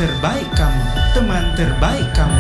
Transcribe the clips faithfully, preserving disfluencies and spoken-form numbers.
terbaik kamu, teman terbaik kamu.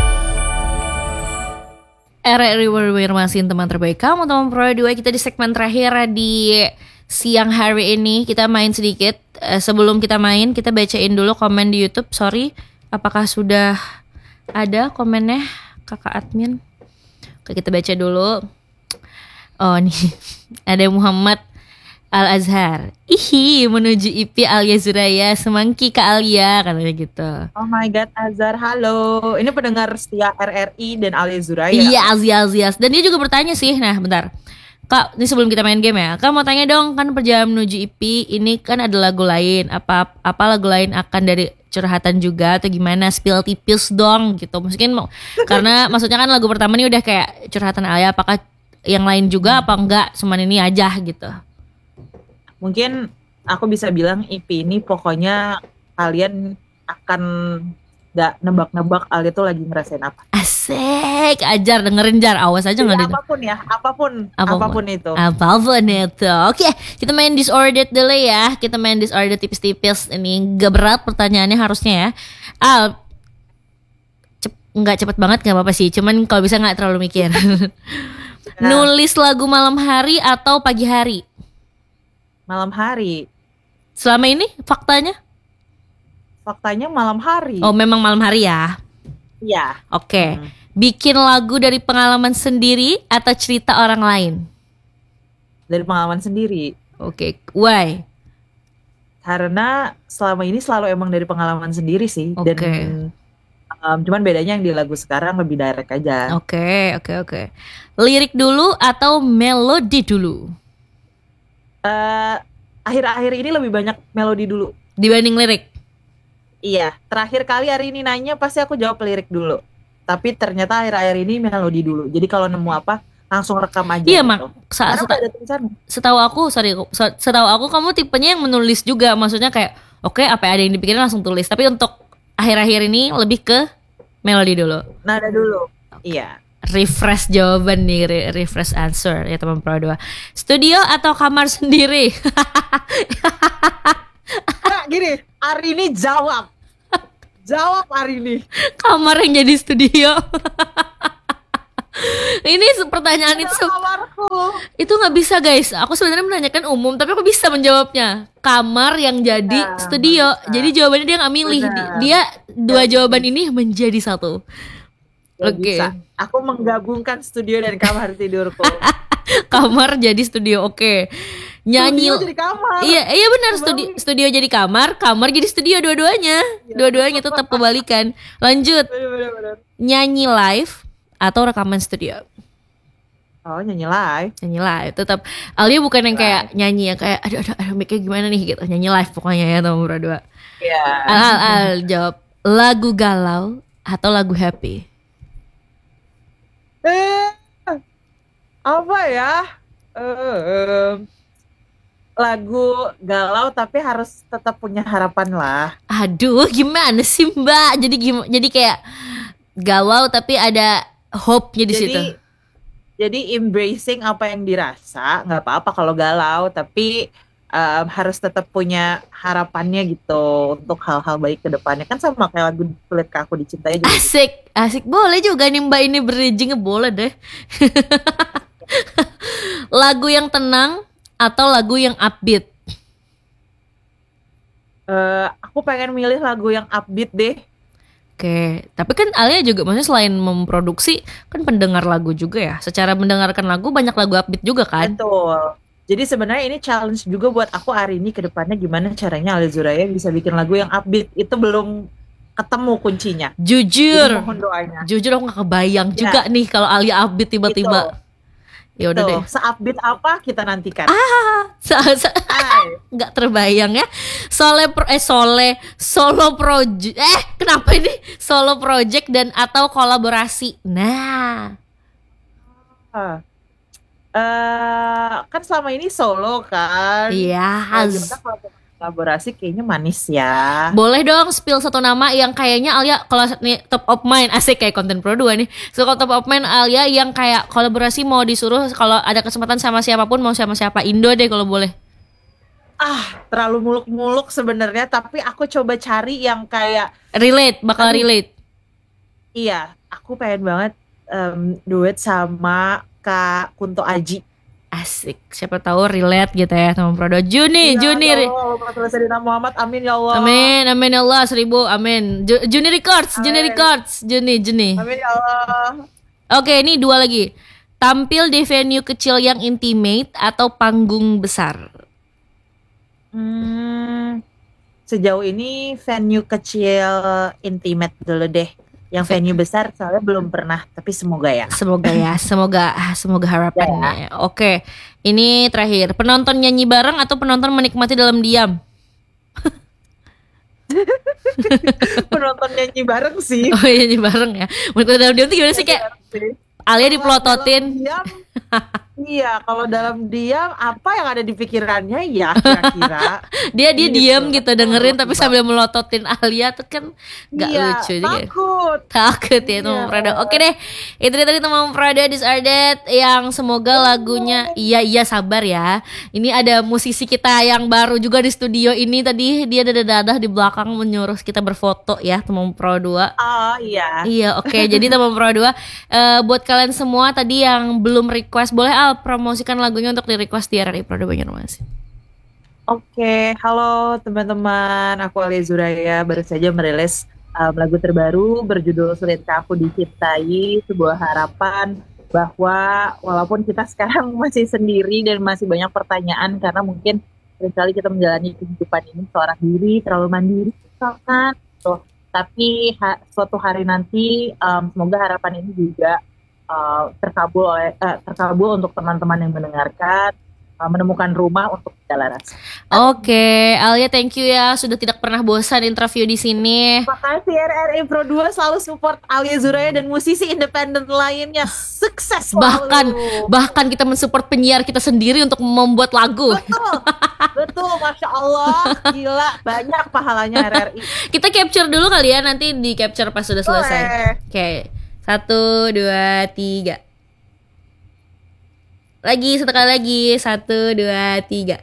R R I Warwirmasin, teman terbaik kamu, teman Pro dua. Kita di segmen terakhir di siang hari ini. Kita main sedikit. eh, Sebelum kita main, kita bacain dulu komen di YouTube. Sorry, apakah sudah ada komennya kakak admin? Oke, kita baca dulu. Oh nih, ada Muhammad Al-Azhar. Ihi, menuju I P Alia Zuraya, semangki ke Alia, katanya gitu. Oh my god, Azhar, halo. Ini pendengar setia R R I dan Alia Zuraya. Iya, Azias, Azias. Dan dia juga bertanya sih, nah bentar. Kak, ini sebelum kita main game ya, Kak mau tanya dong, kan perjalanan menuju I P ini kan ada lagu lain. Apa apa lagu lain akan dari curhatan juga atau gimana? Spill tipis dong gitu. Mungkin karena maksudnya kan lagu pertama ini udah kayak curhatan Alia, apakah yang lain juga apa enggak? Cuman ini aja gitu. Mungkin aku bisa bilang I P ini pokoknya kalian akan gak nebak-nebak Alia tuh lagi ngerasain apa. Asik, ajar dengerin jar, awas aja nggak Ya, denger. apapun ya, apapun, Apapun. apapun itu. Apapun itu. Oke, kita main disordered dulu ya. Kita main disordered tipis-tipis. Ini gak berat pertanyaannya harusnya ya. Al, cep, nggak cepet banget nggak apa-apa sih. Cuman kalau bisa nggak terlalu mikir. Nulis lagu malam hari atau pagi hari? Malam hari. Selama ini faktanya? Faktanya malam hari. Oh, memang malam hari ya. Iya. Oke. Hmm. Bikin lagu dari pengalaman sendiri atau cerita orang lain? Dari pengalaman sendiri. Oke, why? Karena selama ini selalu emang dari pengalaman sendiri sih. Oke. Dan um, cuman bedanya yang di lagu sekarang lebih direct aja. Oke, oke, oke. Lirik dulu atau melodi dulu? Eh, akhir-akhir ini lebih banyak melodi dulu. Dibanding lirik? Iya, terakhir kali hari ini nanya pasti aku jawab lirik dulu. Tapi ternyata akhir-akhir ini melodi dulu. Jadi kalau nemu apa langsung rekam aja. Iya, gitu. mak. Sa- Karena seta- udah ada tulisan. setahu aku, sorry, se- setahu aku kamu tipenya yang menulis juga. Maksudnya kayak, oke, apa ada yang dipikirin langsung tulis. Tapi untuk akhir-akhir ini lebih ke melodi dulu. Nada dulu. Iya. Refresh jawaban nih, re- refresh answer ya teman Pro dua. Studio atau kamar sendiri? Nah, gini, hari ini jawab. Jawab hari ini. Kamar yang jadi studio. Ini se- pertanyaan itu se- Kamarku. itu nggak bisa guys. Aku sebenarnya menanyakan umum, tapi aku bisa menjawabnya. Kamar yang jadi Ya, studio. bisa. Jadi jawabannya dia nggak milih. Benar. Di- Dia dua Ya, jawaban ini menjadi satu. Ya, Oke. bisa. Aku menggabungkan studio dan kamar tidurku. Kamar jadi studio. Oke. Nyanyi. Studio jadi kamar. Iya, iya benar, studio studio jadi kamar, kamar jadi studio, dua-duanya. Dua-duanya tetap kebalikan. Lanjut. Bener-bener. Nyanyi live atau rekaman studio? Oh, nyanyi live. Nyanyi live tetap. Alia bukan yang kayak nyanyi yang kayak aduh aduh aduh mic-nya gimana nih gitu. Nyanyi live pokoknya ya teman berdua. Iya. Al, al, al jawab lagu galau atau lagu happy? Eh, apa ya? Eh, lagu galau tapi harus tetap punya harapan lah. Aduh, gimana sih Mbak? Jadi gimana? Jadi kayak galau tapi ada hope-nya di situ. Jadi jadi embracing apa yang dirasa, nggak apa-apa kalau galau, tapi um, harus tetap punya harapannya gitu untuk hal-hal baik ke depannya. Kan sama kayak lagu Sulit ke Aku Dicintai juga. gitu. Asik, asik boleh juga nih Mbak ini bridging-nya boleh deh. Lagu yang tenang atau lagu yang upbeat? Eh, aku pengen milih lagu yang upbeat deh. Oke, tapi kan Alia juga maksudnya selain memproduksi kan pendengar lagu juga ya. Secara mendengarkan lagu banyak lagu upbeat juga kan? Betul. Jadi sebenarnya ini challenge juga buat aku hari ini ke depannya gimana caranya Alia Zuraya bisa bikin lagu yang upbeat. Itu belum ketemu kuncinya. Jujur, Jadi mohon doanya. jujur aku gak kebayang Ya. juga nih kalau Alia upbeat tiba-tiba. Ya udah deh. Tuh, se-upbeat apa kita nantikan. Se- se- Hai. nggak terbayang ya. Sole pro, eh sole solo project. Eh kenapa ini solo project dan atau kolaborasi? Nah, Ah. Eh, kan selama ini solo kan. iya. Nah, gimana kalau kita kolaborasi kayaknya manis ya. Boleh dong spill satu nama yang kayaknya Alia kalau nih top of mind, asik kayak konten pro dua nih. So kalau top of mind Alia yang kayak kolaborasi mau disuruh kalau ada kesempatan sama siapapun mau sama siapa, Indo deh kalau boleh. Ah, terlalu muluk-muluk sebenarnya, tapi aku coba cari yang kayak, Relate, bakal aduh, relate. iya, aku pengen banget em, duet sama Kak Kunto Aji. Asik, siapa tahu relate gitu ya teman Prodo. Juni, Iya, Juni. ya Ri- Allah, Allahumma sholli ala sayyidina Muhammad, amin ya Allah. Amin, amin ya Allah seribu, amin. Ju- Juni Records, Juni Amin, Records, Juni, Juni. amin ya Allah. Oke, ini dua lagi. Tampil di venue kecil yang intimate atau panggung besar? Hmm, sejauh ini venue kecil intimate dulu deh. Yang venue besar soalnya belum pernah, tapi semoga ya. Semoga ya, semoga ah, semoga harapannya. Oke, ini terakhir. Penonton nyanyi bareng atau penonton menikmati dalam diam? Penonton nyanyi bareng sih. Oh iya, nyanyi bareng ya. Menikmati dalam diam tuh gimana sih, kayak Alia Kalau dipelototin? dalam diam, iya, kalau dalam diam apa yang ada di pikirannya ya kira-kira. Dia dia Gitu. diam gitu dengerin tapi Betul. sambil melototin Alia tuh kan gak Iya, lucu juga. takut. Takut ya teman Iya. Prada. Oke deh, itu dia tadi teman Prada This Are That yang semoga lagunya, iya iya sabar ya. Ini ada musisi kita yang baru juga di studio ini, tadi dia dadah-dadah di belakang menyuruh kita berfoto ya teman Pro dua. Oh iya. Iya, oke. Jadi teman Pro dua, eh, buat kalian semua tadi yang belum request, boleh Al promosikan lagunya untuk di request di R R I Pro dua Banjarmasin. Oke, halo teman-teman, aku Alia Zuraya baru saja merilis um, lagu terbaru berjudul Sulitkah Aku Dicintai, sebuah harapan bahwa walaupun kita sekarang masih sendiri dan masih banyak pertanyaan karena mungkin seringkali kita menjalani kehidupan ini seorang diri, terlalu mandiri, misalkan, tuh. Tapi ha- suatu hari nanti um, semoga harapan ini juga uh, terkabul oleh uh, terkabul untuk teman-teman yang mendengarkan, uh, menemukan rumah untuk segala rasa. Oke, Alia thank you ya sudah tidak pernah bosan interview di sini. Makasih R R I Pro dua selalu support Alia Zuraya dan musisi independen lainnya. Sukses selalu. Bahkan bahkan kita mensupport penyiar kita sendiri untuk membuat lagu. betul, betul, masya Allah, gila banyak pahalanya R R I. Kita capture dulu kali ya, nanti di capture pas sudah selesai. Boleh. Oke, satu, dua, tiga. Lagi, satu kali lagi. Satu, dua, tiga.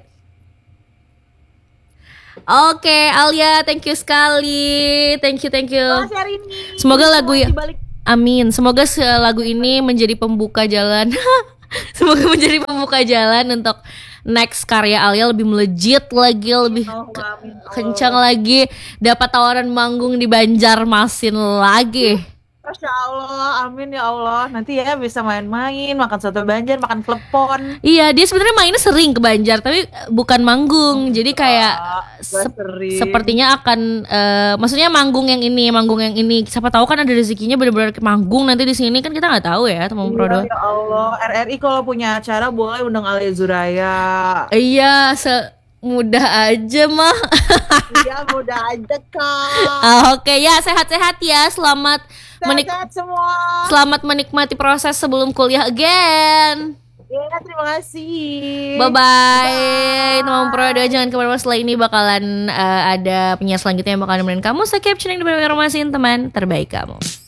Oke, Alia, thank you sekali. Thank you, thank you. Makasih hari ini. Semoga lagu ya- Dibalik- Amin. Semoga se- lagu ini menjadi pembuka jalan. Semoga menjadi pembuka jalan untuk next karya Alia lebih melejit lagi, lebih Oh, amin. kencang lagi, dapat tawaran manggung di Banjarmasin lagi. Masya Allah, amin ya Allah. Nanti ya bisa main-main, makan soto Banjar, makan klepon. Iya, dia sebenarnya mainnya sering ke Banjar, tapi bukan manggung. Jadi kayak Gak sep- sering. sepertinya akan, eh, maksudnya manggung yang ini, manggung yang ini. Siapa tahu kan ada rezekinya benar-benar ke manggung nanti di sini, kan kita nggak tahu ya, teman Pro Iya, dua. ya Allah, R R I kalau punya acara boleh undang Alia Zuraya. Iya, semudah aja mah. Iya, mudah aja kak. Ah, Oke ya, sehat-sehat ya. Selamat menik Sehat semua. selamat menikmati proses sebelum kuliah again. Ya, terima kasih. Bye bye. Teman Pro dua jangan kemana-mana, setelah ini bakalan eh, ada penyiar selanjutnya yang bakalan nemenin kamu. Saya captioning di Banjarmasin, teman terbaik kamu.